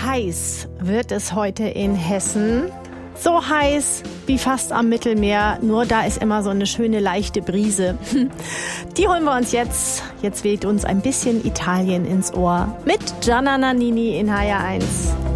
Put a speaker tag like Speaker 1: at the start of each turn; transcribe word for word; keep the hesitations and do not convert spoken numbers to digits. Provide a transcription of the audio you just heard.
Speaker 1: heiß wird es heute in Hessen. So heiß wie fast am Mittelmeer, nur da ist immer so eine schöne leichte Brise. Die holen wir uns jetzt. Jetzt weht uns ein bisschen Italien ins Ohr mit Gianna Nannini in H R eins.